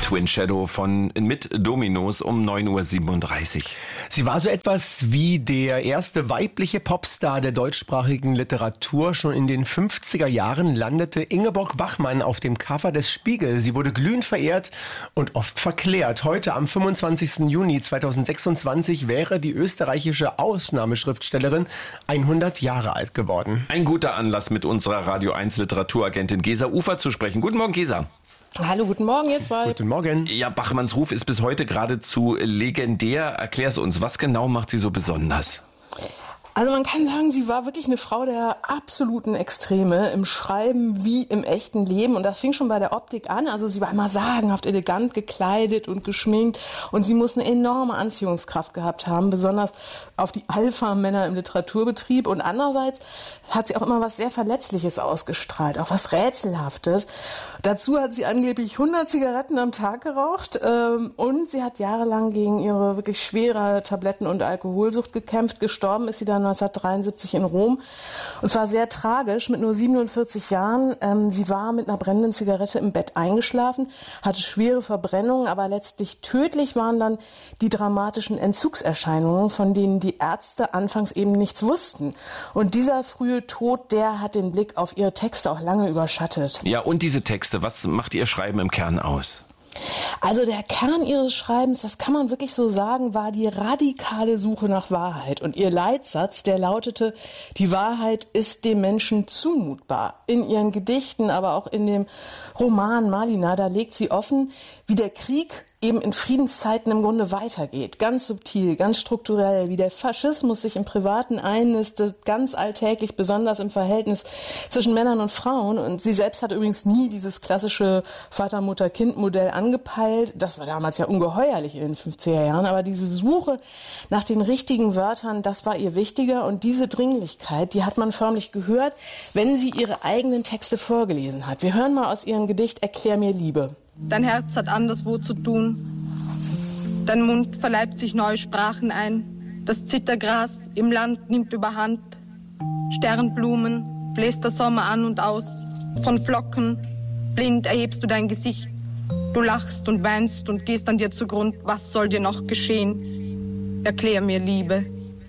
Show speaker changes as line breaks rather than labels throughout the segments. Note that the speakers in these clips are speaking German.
Twin Shadow mit Dominos um 9.37 Uhr.
Sie war so etwas wie der erste weibliche Popstar der deutschsprachigen Literatur. Schon in den 50er Jahren landete Ingeborg Bachmann auf dem Cover des Spiegel. Sie wurde glühend verehrt und oft verklärt. Heute, am 25. Juni 2026, wäre die österreichische Ausnahmeschriftstellerin 100 Jahre alt geworden.
Ein guter Anlass, mit unserer Radio 1 Literaturagentin Gesa Ufer zu sprechen. Guten Morgen, Gesa.
Hallo, guten Morgen, ihr zwei.
Guten Morgen.
Ja, Bachmanns Ruf ist bis heute geradezu legendär. Erklär's uns, was genau macht sie so besonders?
Also man kann sagen, sie war wirklich eine Frau der absoluten Extreme im Schreiben wie im echten Leben. Und das fing schon bei der Optik an. Also sie war immer sagenhaft elegant gekleidet und geschminkt. Und sie muss eine enorme Anziehungskraft gehabt haben, besonders auf die Alpha-Männer im Literaturbetrieb. Und andererseits hat sie auch immer was sehr Verletzliches ausgestrahlt, auch was Rätselhaftes. Dazu hat sie angeblich 100 Zigaretten am Tag geraucht. Und sie hat jahrelang gegen ihre wirklich schwere Tabletten- und Alkoholsucht gekämpft. Gestorben ist sie dann 1973 in Rom. Und zwar sehr tragisch, mit nur 47 Jahren. Sie war mit einer brennenden Zigarette im Bett eingeschlafen, hatte schwere Verbrennungen, aber letztlich tödlich waren dann die dramatischen Entzugserscheinungen, von denen die Ärzte anfangs eben nichts wussten. Und dieser frühe Tod, der hat den Blick auf ihre Texte auch lange überschattet.
Ja, und diese Texte, was macht ihr Schreiben im Kern aus?
Also der Kern ihres Schreibens, das kann man wirklich so sagen, war die radikale Suche nach Wahrheit. Und ihr Leitsatz, der lautete: Die Wahrheit ist dem Menschen zumutbar. In ihren Gedichten, aber auch in dem Roman Malina, da legt sie offen, wie der Krieg eben in Friedenszeiten im Grunde weitergeht. Ganz subtil, ganz strukturell, wie der Faschismus sich im Privaten einnistet, ganz alltäglich, besonders im Verhältnis zwischen Männern und Frauen. Und sie selbst hat übrigens nie dieses klassische Vater-Mutter-Kind-Modell angepeilt. Das war damals ja ungeheuerlich in den 50er Jahren. Aber diese Suche nach den richtigen Wörtern, das war ihr wichtiger. Und diese Dringlichkeit, die hat man förmlich gehört, wenn sie ihre eigenen Texte vorgelesen hat. Wir hören mal aus ihrem Gedicht Erklär mir Liebe.
Dein Herz hat anderswo zu tun. Dein Mund verleibt sich neue Sprachen ein. Das Zittergras im Land nimmt überhand. Sternblumen bläst der Sommer an und aus. Von Flocken blind erhebst du dein Gesicht. Du lachst und weinst und gehst an dir zugrund. Was soll dir noch geschehen? Erklär mir, Liebe.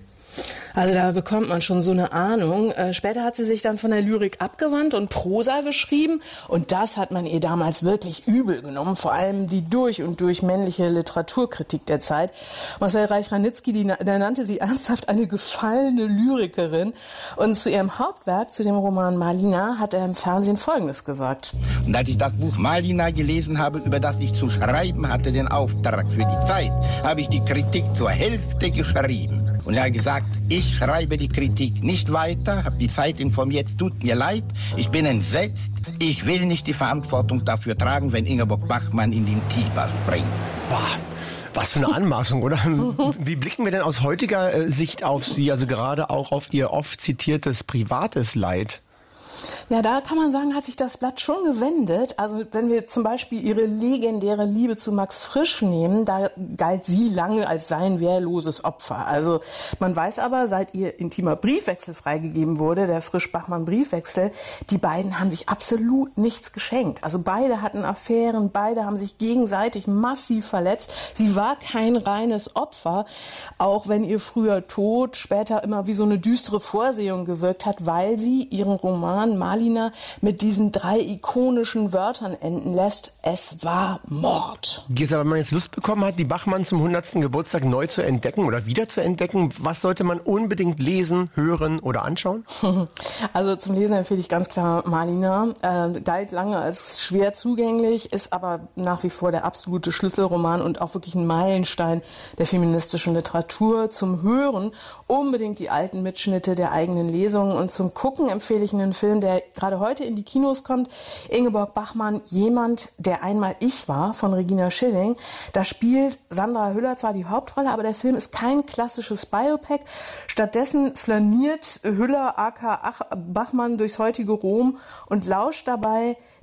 Also da bekommt man schon so eine Ahnung. Später hat sie sich dann von der Lyrik abgewandt und Prosa geschrieben. Und das hat man ihr damals wirklich übel genommen. Vor allem die durch und durch männliche Literaturkritik der Zeit. Marcel Reich-Ranitzky, der nannte sie ernsthaft eine gefallene Lyrikerin. Und zu ihrem Hauptwerk, zu dem Roman Malina, hat er im Fernsehen Folgendes gesagt.
Und als ich das Buch Malina gelesen habe, über das ich zu schreiben hatte, den Auftrag für die Zeit, habe ich die Kritik zur Hälfte geschrieben. Und er hat gesagt, ich schreibe die Kritik nicht weiter, habe die Zeit informiert, tut mir leid, ich bin entsetzt, ich will nicht die Verantwortung dafür tragen, wenn Ingeborg Bachmann in den Tiber springt.
Boah, was für eine Anmaßung, oder? Wie blicken wir denn aus heutiger Sicht auf sie, also gerade auch auf ihr oft zitiertes privates Leid?
Ja, da kann man sagen, hat sich das Blatt schon gewendet. Also wenn wir zum Beispiel ihre legendäre Liebe zu Max Frisch nehmen, da galt sie lange als sein wehrloses Opfer. Also man weiß aber, seit ihr intimer Briefwechsel freigegeben wurde, der Frisch-Bachmann-Briefwechsel, die beiden haben sich absolut nichts geschenkt. Also beide hatten Affären, beide haben sich gegenseitig massiv verletzt. Sie war kein reines Opfer, auch wenn ihr früher Tod später immer wie so eine düstere Vorsehung gewirkt hat, weil sie ihren Roman Malina mit diesen 3 ikonischen Wörtern enden lässt: Es war Mord.
Gesa, wenn man jetzt Lust bekommen hat, die Bachmann zum 100. Geburtstag neu zu entdecken oder wieder zu entdecken, was sollte man unbedingt lesen, hören oder anschauen?
Also zum Lesen empfehle ich ganz klar Malina. Galt lange als schwer zugänglich, ist aber nach wie vor der absolute Schlüsselroman und auch wirklich ein Meilenstein der feministischen Literatur. Zum Hören unbedingt die alten Mitschnitte der eigenen Lesungen und zum Gucken empfehle ich einen Film, der gerade heute in die Kinos kommt. Ingeborg Bachmann, Jemand, der einmal ich war, von Regina Schilling. Da spielt Sandra Hüller zwar die Hauptrolle, aber der Film ist kein klassisches Biopic. Stattdessen flaniert Hüller aka Bachmann durchs heutige Rom und lauscht dabei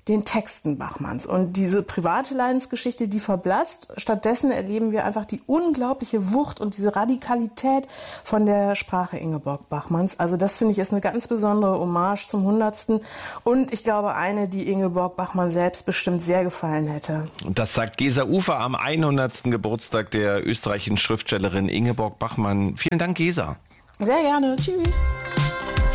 den Texten Bachmanns. Und diese private Leidensgeschichte, die verblasst. Stattdessen erleben wir einfach die unglaubliche Wucht und diese Radikalität von der Sprache Ingeborg Bachmanns. Also das finde ich ist eine ganz besondere Hommage zum 100. Und ich glaube eine, die Ingeborg Bachmann selbst bestimmt sehr gefallen hätte.
Und das sagt Gesa Ufer am 100. Geburtstag der österreichischen Schriftstellerin Ingeborg Bachmann. Vielen Dank, Gesa.
Sehr gerne. Tschüss.